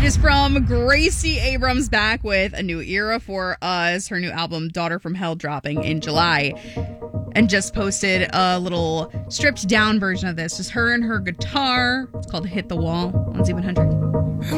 is from Gracie Abrams, back with a new era for us. Her new album, Daughter from Hell, dropping in July. And just posted a little stripped down version of this. Just her and her guitar. It's called Hit the Wall on Z100.